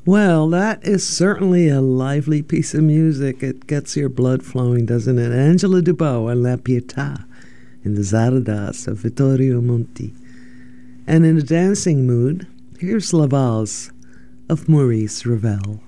Well, that is certainly a lively piece of music. It gets your blood flowing, doesn't it? Angela Dubois and La Pietà in the Zardas of Vittorio Monti. And in a dancing mood, here's La Valse of Maurice Ravel.